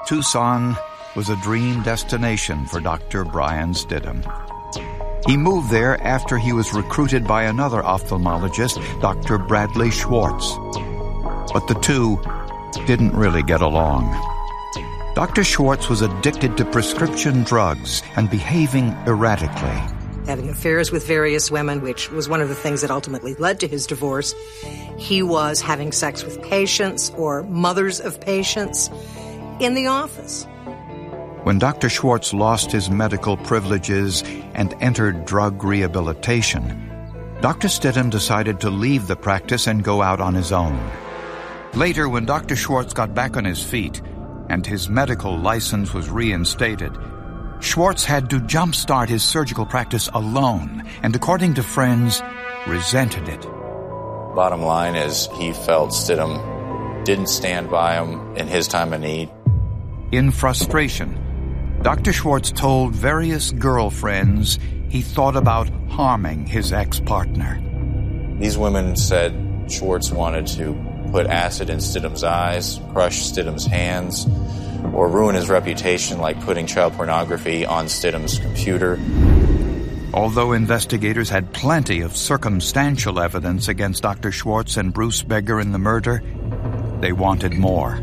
Tucson was a dream destination for Dr. Brian Stidham. He moved there after he was recruited by another ophthalmologist, Dr. Bradley Schwartz. But the two didn't really get along. Dr. Schwartz was addicted to prescription drugs and behaving erratically. Having affairs with various women, which was one of the things that ultimately led to his divorce. He was having sex with patients or mothers of patients in the office. When Dr. Schwartz lost his medical privileges and entered drug rehabilitation, Dr. Stidham decided to leave the practice and go out on his own. Later, when Dr. Schwartz got back on his feet and his medical license was reinstated, Schwartz had to jumpstart his surgical practice alone and, according to friends, resented it. Bottom line is he felt Stidham didn't stand by him in his time of need. In frustration, Dr. Schwartz told various girlfriends he thought about harming his ex-partner. These women said Schwartz wanted to put acid in Stidham's eyes, crush Stidham's hands, or ruin his reputation like putting child pornography on Stidham's computer. Although investigators had plenty of circumstantial evidence against Dr. Schwartz and Bruce Bigger in the murder, they wanted more.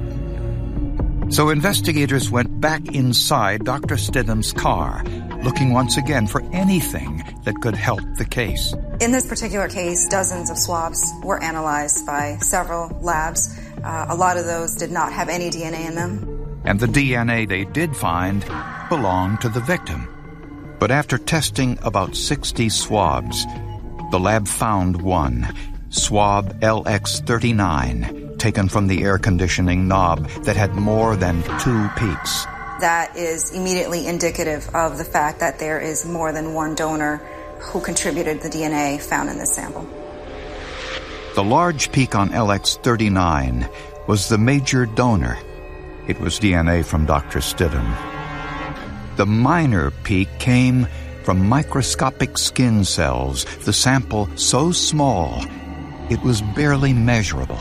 So investigators went back inside Dr. Stidham's car, looking once again for anything that could help the case. In this particular case, dozens of swabs were analyzed by several labs. A lot of those did not have any DNA in them. And the DNA they did find belonged to the victim. But after testing about 60 swabs, the lab found one, swab LX39, taken from the air conditioning knob that had more than 2 peaks. That is immediately indicative of the fact that there is more than one donor who contributed the DNA found in this sample. The large peak on LX39 was the major donor. It was DNA from Dr. Stidham. The minor peak came from microscopic skin cells, the sample so small it was barely measurable.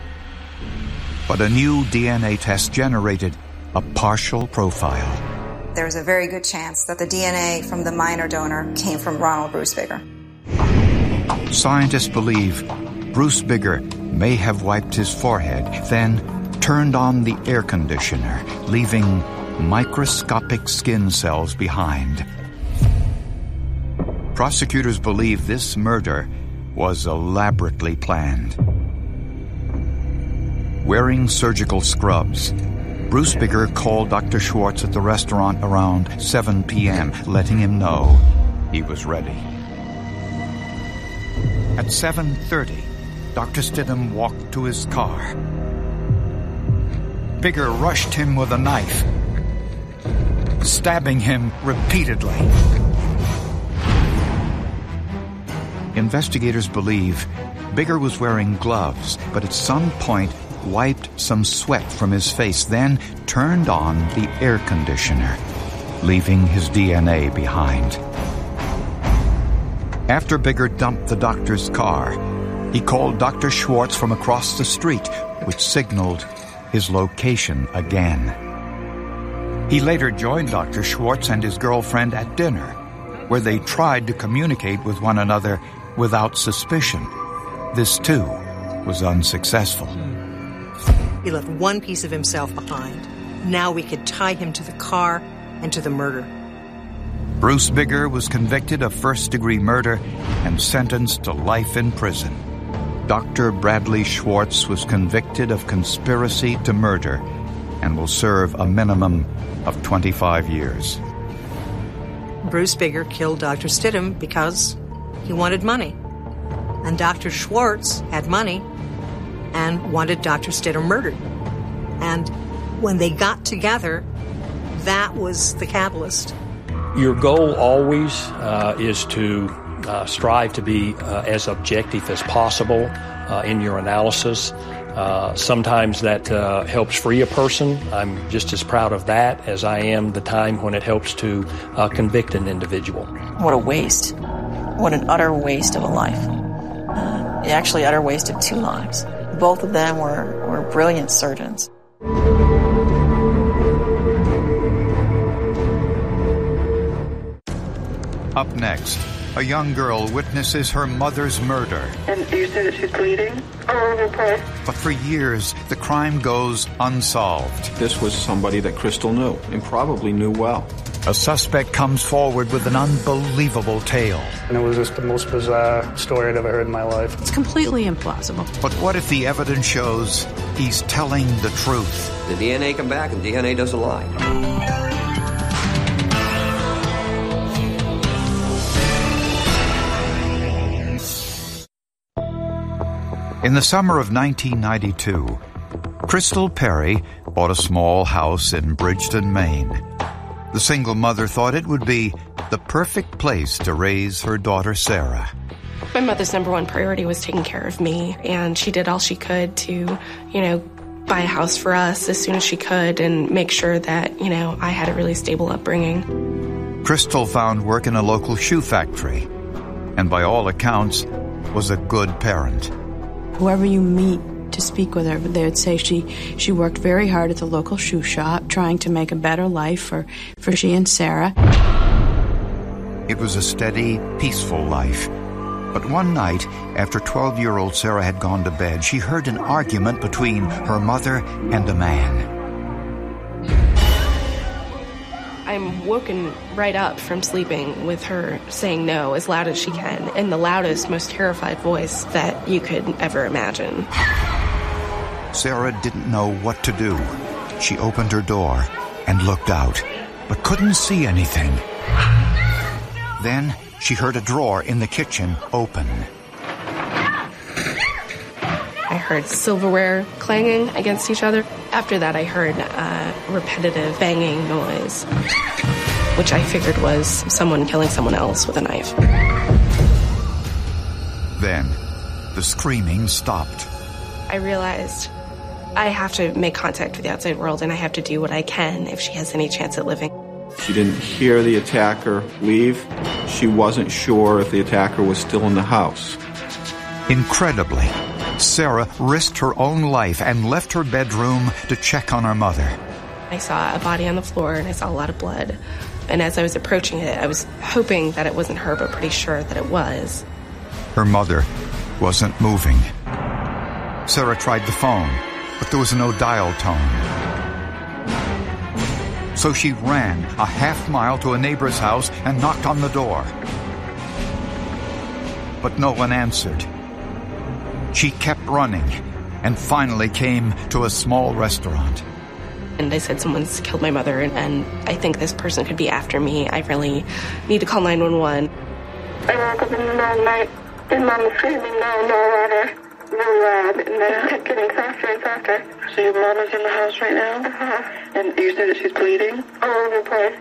But a new DNA test generated a partial profile. There's a very good chance that the DNA from the minor donor came from Ronald Bruce Bigger. Scientists believe Bruce Bigger may have wiped his forehead, then turned on the air conditioner, leaving microscopic skin cells behind. Prosecutors believe this murder was elaborately planned. Wearing surgical scrubs, Bruce Bigger called Dr. Schwartz at the restaurant around 7 p.m., letting him know he was ready. At 7:30, Dr. Stidham walked to his car. Bigger rushed him with a knife, stabbing him repeatedly. Investigators believe Bigger was wearing gloves, but at some point wiped some sweat from his face, then turned on the air conditioner, leaving his DNA behind. After Bigger dumped the doctor's car, he called Dr. Schwartz from across the street, which signaled his location again. He later joined Dr. Schwartz and his girlfriend at dinner, where they tried to communicate with one another without suspicion. This, too, was unsuccessful. He left one piece of himself behind. Now we could tie him to the car and to the murder. Bruce Bigger was convicted of first-degree murder and sentenced to life in prison. Dr. Bradley Schwartz was convicted of conspiracy to murder and will serve a minimum of 25 years. Bruce Bigger killed Dr. Stidham because he wanted money. And Dr. Schwartz had money and wanted Dr. Stidham murdered. And when they got together, that was the catalyst. Your goal always is to strive to be as objective as possible in your analysis. Sometimes that helps free a person. I'm just as proud of that as I am the time when it helps to convict an individual. What a waste. What an utter waste of a life. Actually, utter waste of 2 lives. Both of them were brilliant surgeons. Up next, a young girl witnesses her mother's murder. And do you say that she's bleeding? Okay. But for years, the crime goes unsolved. This was somebody that Crystal knew, and probably knew well. A suspect comes forward with an unbelievable tale. And it was just the most bizarre story I'd ever heard in my life. It's completely implausible. But what if the evidence shows he's telling the truth? The DNA come back, and DNA doesn't lie. In the summer of 1992, Crystal Perry bought a small house in Bridgeton, Maine. The single mother thought it would be the perfect place to raise her daughter, Sarah. My mother's number one priority was taking care of me, and she did all she could to, buy a house for us as soon as she could and make sure that, I had a really stable upbringing. Crystal found work in a local shoe factory, and by all accounts, was a good parent. Whoever you meet to speak with her, they would say she worked very hard at the local shoe shop, trying to make a better life for she and Sarah. It was a steady, peaceful life. But one night, after 12-year-old Sarah had gone to bed, she heard an argument between her mother and a man. I'm woken right up from sleeping with her saying no as loud as she can, in the loudest, most terrified voice that you could ever imagine. Sarah didn't know what to do. She opened her door and looked out, but couldn't see anything. Then she heard a drawer in the kitchen open. I heard silverware clanging against each other. After that, I heard a repetitive banging noise, which I figured was someone killing someone else with a knife. Then the screaming stopped. I realized I have to make contact with the outside world, and I have to do what I can if she has any chance at living. She didn't hear the attacker leave. She wasn't sure if the attacker was still in the house. Incredibly, Sarah risked her own life and left her bedroom to check on her mother. I saw a body on the floor, and I saw a lot of blood. And as I was approaching it, I was hoping that it wasn't her, but pretty sure that it was. Her mother wasn't moving. Sarah tried the phone, but there was no dial tone. So she ran a half-mile to a neighbor's house and knocked on the door. But no one answered. She kept running and finally came to a small restaurant. And I said, someone's killed my mother, and I think this person could be after me. I really need to call 911. I woke up in the middle of the night, and Mom was screaming, no water, really loud, and then it kept getting faster and faster. So your mom is in the house right now? Uh-huh. And you said that she's bleeding? All over the place.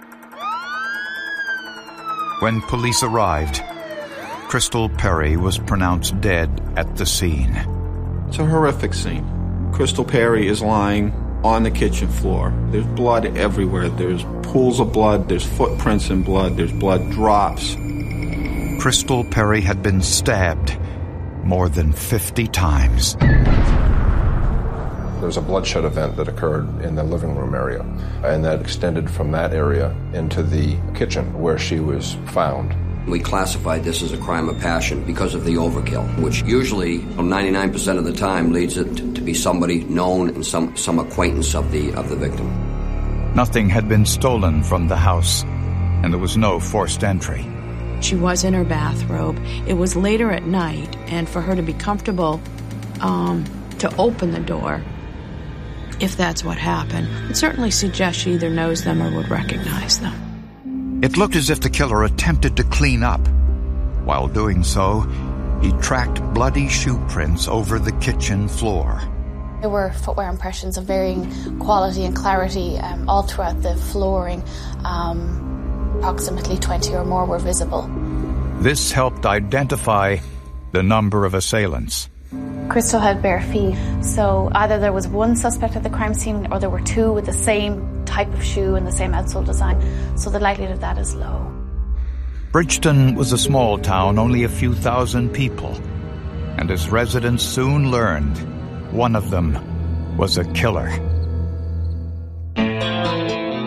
When police arrived, Crystal Perry was pronounced dead at the scene. It's a horrific scene. Crystal Perry is lying on the kitchen floor. There's blood everywhere. There's pools of blood. There's footprints in blood. There's blood drops. Crystal Perry had been stabbed more than 50 times. There was a bloodshed event that occurred in the living room area, and that extended from that area into the kitchen where she was found. We classified this as a crime of passion because of the overkill, which usually, 99% of the time, leads it to be somebody known and some acquaintance of the victim. Nothing had been stolen from the house, and there was no forced entry. She was in her bathrobe. It was later at night, and for her to be comfortable to open the door, if that's what happened, it certainly suggests she either knows them or would recognize them. It looked as if the killer attempted to clean up. While doing so, he tracked bloody shoe prints over the kitchen floor. There were footwear impressions of varying quality and clarity all throughout the flooring. Approximately 20 or more were visible. This helped identify the number of assailants. Crystal had bare feet, so either there was one suspect at the crime scene or there were two with the same type of shoe and the same outsole design, so the likelihood of that is low. Bridgeton was a small town, only a few thousand people, and as residents soon learned, one of them was a killer.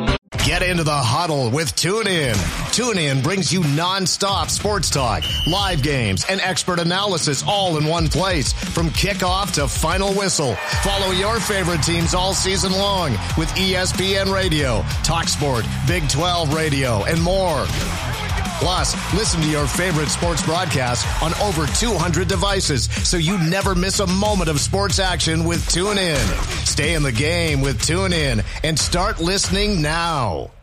Get into the huddle with TuneIn. TuneIn brings you non-stop sports talk, live games, and expert analysis all in one place. From kickoff to final whistle. Follow your favorite teams all season long with ESPN Radio, TalkSport, Big 12 Radio, and more. Plus, listen to your favorite sports broadcasts on over 200 devices so you never miss a moment of sports action with TuneIn. Stay in the game with TuneIn and start listening now.